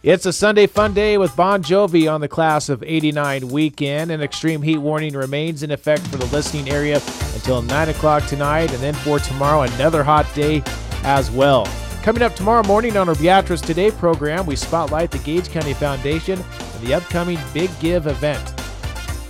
It's a Sunday fun day with Bon Jovi on the Class of '89 weekend. An extreme heat warning remains in effect for the listening area until 9 o'clock tonight, and then for tomorrow, another hot day as well. Coming up tomorrow morning on our Beatrice Today program, we spotlight the Gage County Foundation and the upcoming Big Give event.